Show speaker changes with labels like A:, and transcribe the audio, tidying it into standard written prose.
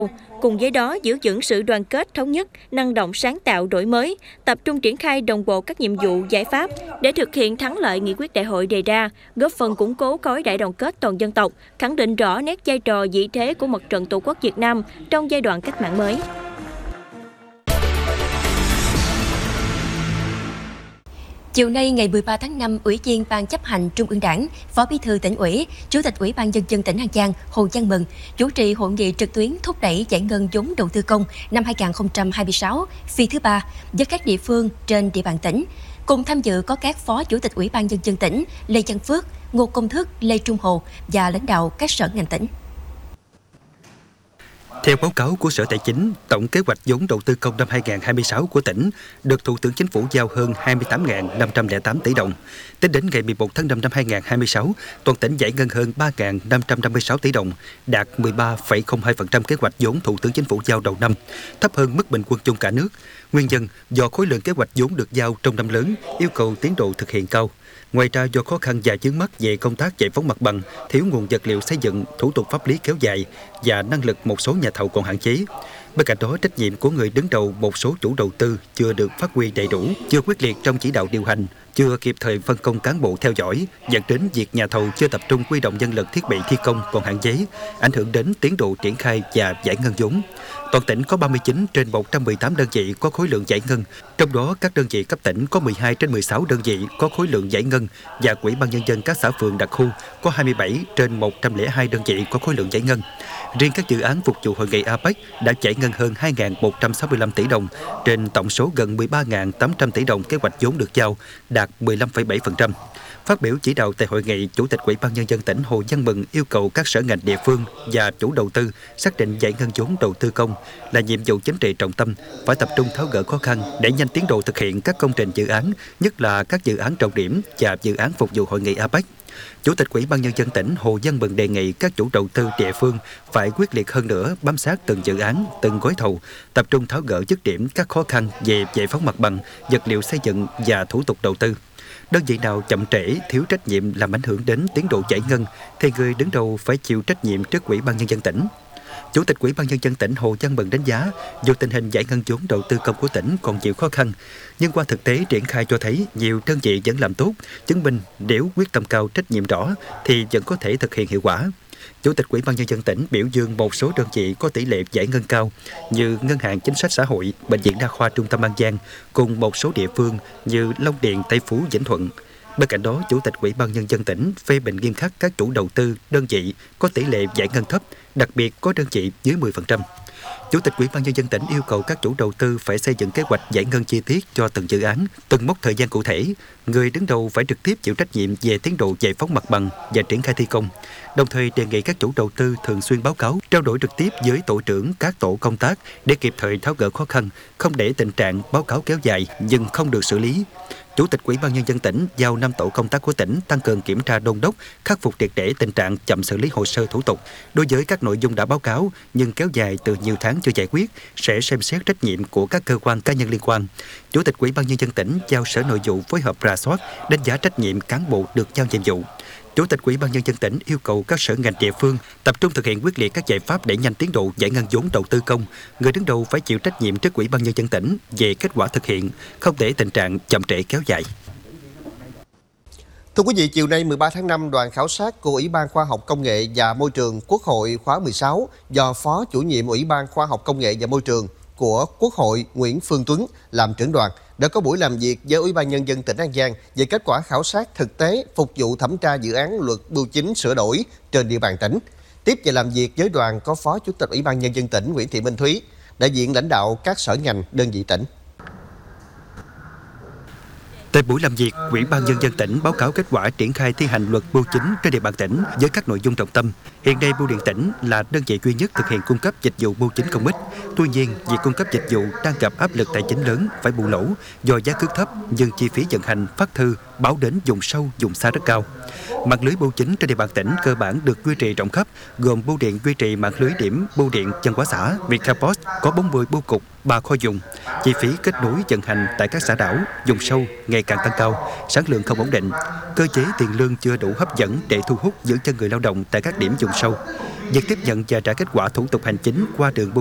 A: Cùng với đó, giữ vững sự đoàn kết thống nhất, năng động sáng tạo đổi mới, tập trung triển khai đồng bộ các nhiệm vụ, giải pháp để thực hiện thắng lợi nghị quyết đại hội đề ra, góp phần củng cố khối đại đoàn kết toàn dân tộc, khẳng định rõ nét vai trò vị thế của Mặt trận Tổ quốc Việt Nam trong giai đoạn cách mạng mới.
B: Chiều nay ngày 13 tháng 5, Ủy viên Ban chấp hành Trung ương Đảng, Phó Bí thư Tỉnh ủy, Chủ tịch Ủy ban Nhân dân tỉnh An Giang Hồ Văn Mừng chủ trì hội nghị trực tuyến thúc đẩy giải ngân vốn đầu tư công năm 2026 phiên thứ 3 với các địa phương trên địa bàn tỉnh. Cùng tham dự có các Phó Chủ tịch Ủy ban Nhân dân tỉnh Lê Văn Phước, Ngô Công Thức, Lê Trung Hồ và lãnh đạo các sở ngành tỉnh.
C: Theo báo cáo của Sở Tài chính, tổng kế hoạch vốn đầu tư công năm 2026 của tỉnh được Thủ tướng Chính phủ giao hơn 28.508 tỷ đồng. Tính đến ngày 11 tháng 5 năm 2026, toàn tỉnh giải ngân hơn 3.556 tỷ đồng, đạt 13,02% kế hoạch vốn Thủ tướng Chính phủ giao đầu năm, thấp hơn mức bình quân chung cả nước. Nguyên nhân do khối lượng kế hoạch vốn được giao trong năm lớn, yêu cầu tiến độ thực hiện cao. Ngoài ra, do khó khăn và vướng mắc về công tác giải phóng mặt bằng, thiếu nguồn vật liệu xây dựng, thủ tục pháp lý kéo dài và năng lực một số nhà thầu còn hạn chế. Bên cạnh đó, trách nhiệm của người đứng đầu một số chủ đầu tư chưa được phát huy đầy đủ, chưa quyết liệt trong chỉ đạo điều hành, chưa kịp thời phân công cán bộ theo dõi, dẫn đến việc nhà thầu chưa tập trung huy động nhân lực thiết bị thi công còn hạn chế, ảnh hưởng đến tiến độ triển khai và giải ngân vốn. Toàn tỉnh có 39 trên 118 đơn vị có khối lượng giải ngân, trong đó các đơn vị cấp tỉnh có 12 trên 16 đơn vị có khối lượng giải ngân và Ủy ban Nhân dân các xã phường đặc khu có 27 trên 102 đơn vị có khối lượng giải ngân. Riêng các dự án phục vụ hội nghị APEC đã giải ngân hơn 2.165 tỷ đồng trên tổng số gần 13.800 tỷ đồng kế hoạch vốn được giao, đạt 15,7%. Phát biểu chỉ đạo tại hội nghị, Chủ tịch Ủy ban Nhân dân tỉnh Hồ Văn Mừng yêu cầu các sở ngành địa phương và chủ đầu tư xác định giải ngân vốn đầu tư công là nhiệm vụ chính trị trọng tâm, phải tập trung tháo gỡ khó khăn để nhanh tiến độ thực hiện các công trình dự án, nhất là các dự án trọng điểm và dự án phục vụ hội nghị APEC. Chủ tịch Ủy ban Nhân dân tỉnh Hồ Văn Mừng đề nghị các chủ đầu tư địa phương phải quyết liệt hơn nữa, bám sát từng dự án, từng gói thầu, tập trung tháo gỡ dứt điểm các khó khăn về giải phóng mặt bằng, vật liệu xây dựng và thủ tục đầu tư. Đơn vị nào chậm trễ, thiếu trách nhiệm làm ảnh hưởng đến tiến độ giải ngân thì người đứng đầu phải chịu trách nhiệm trước Ủy ban Nhân dân tỉnh. Chủ tịch Ủy ban Nhân dân tỉnh Hồ Văn Mừng đánh giá, dù tình hình giải ngân vốn đầu tư công của tỉnh còn chịu khó khăn, nhưng qua thực tế triển khai cho thấy nhiều đơn vị vẫn làm tốt, chứng minh nếu quyết tâm cao, trách nhiệm rõ thì vẫn có thể thực hiện hiệu quả. Chủ tịch Ủy ban Nhân dân tỉnh biểu dương một số đơn vị có tỷ lệ giải ngân cao như Ngân hàng Chính sách Xã hội, Bệnh viện Đa khoa Trung tâm An Giang cùng một số địa phương như Long Điền, Tây Phú, Vĩnh Thuận. Bên cạnh đó, Chủ tịch Ủy ban Nhân dân tỉnh phê bình nghiêm khắc các chủ đầu tư, đơn vị có tỷ lệ giải ngân thấp, đặc biệt có đơn vị dưới 10%. Chủ tịch Ủy ban Nhân dân tỉnh yêu cầu các chủ đầu tư phải xây dựng kế hoạch giải ngân chi tiết cho từng dự án, từng mốc thời gian cụ thể. Người đứng đầu phải trực tiếp chịu trách nhiệm về tiến độ giải phóng mặt bằng và triển khai thi công. Đồng thời đề nghị các chủ đầu tư thường xuyên báo cáo, trao đổi trực tiếp với tổ trưởng các tổ công tác để kịp thời tháo gỡ khó khăn, không để tình trạng báo cáo kéo dài nhưng không được xử lý. Chủ tịch Ủy ban Nhân dân tỉnh giao 5 tổ công tác của tỉnh tăng cường kiểm tra đôn đốc, khắc phục triệt để tình trạng chậm xử lý hồ sơ thủ tục. Đối với các nội dung đã báo cáo nhưng kéo dài từ nhiều tháng chưa giải quyết, sẽ xem xét trách nhiệm của các cơ quan cá nhân liên quan. Chủ tịch Ủy ban Nhân dân tỉnh giao Sở Nội vụ phối hợp rà soát, đánh giá trách nhiệm cán bộ được giao nhiệm vụ. Chủ tịch Ủy ban Nhân dân tỉnh yêu cầu các sở ngành địa phương tập trung thực hiện quyết liệt các giải pháp để nhanh tiến độ giải ngân vốn đầu tư công. Người đứng đầu phải chịu trách nhiệm trước Ủy ban Nhân dân tỉnh về kết quả thực hiện, không để tình trạng chậm trễ kéo dài.
D: Thưa quý vị, chiều nay 13 tháng 5, đoàn khảo sát của Ủy ban Khoa học Công nghệ và Môi trường Quốc hội khóa 16 do Phó Chủ nhiệm Ủy ban Khoa học Công nghệ và Môi trường của Quốc hội Nguyễn Phương Tuấn làm trưởng đoàn đã có buổi làm việc với Ủy ban Nhân dân tỉnh An Giang về kết quả khảo sát thực tế phục vụ thẩm tra dự án luật bưu chính sửa đổi trên địa bàn tỉnh. Tiếp và làm việc với đoàn có Phó Chủ tịch Ủy ban Nhân dân tỉnh Nguyễn Thị Minh Thúy, đại diện lãnh đạo các sở ngành, đơn vị tỉnh.
C: Tại buổi làm việc, Ủy ban Nhân dân tỉnh báo cáo kết quả triển khai thi hành luật bưu chính trên địa bàn tỉnh với các nội dung trọng tâm. Hiện nay, Bưu điện tỉnh là đơn vị duy nhất thực hiện cung cấp dịch vụ bưu chính công ích. Tuy nhiên, việc cung cấp dịch vụ đang gặp áp lực tài chính lớn, phải bù lỗ do giá cước thấp nhưng chi phí vận hành, phát thư, báo đến vùng sâu, vùng xa rất cao. Mạng lưới bưu chính trên địa bàn tỉnh cơ bản được duy trì rộng khắp, gồm bưu điện duy trì mạng lưới điểm bưu điện chân hóa xã, Viettelpost có 40 bưu cục, 3 kho dùng. Chi phí kết nối vận hành tại các xã đảo, vùng sâu ngày càng tăng cao, sản lượng không ổn định. Cơ chế tiền lương chưa đủ hấp dẫn để thu hút giữ chân người lao động tại các điểm vùng sâu. Việc tiếp nhận và trả kết quả thủ tục hành chính qua đường bưu